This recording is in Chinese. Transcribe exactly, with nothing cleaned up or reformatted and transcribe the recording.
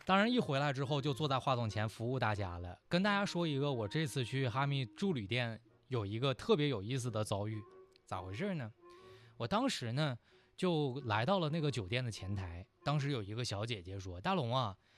当然一回来之后就坐在话筒前服务大家了，跟大家说一个我这次去哈密住旅店有一个特别有意思的遭遇。咋回事呢？我当时呢就来到了那个酒店的前台，当时有一个小姐姐说：“大龙啊，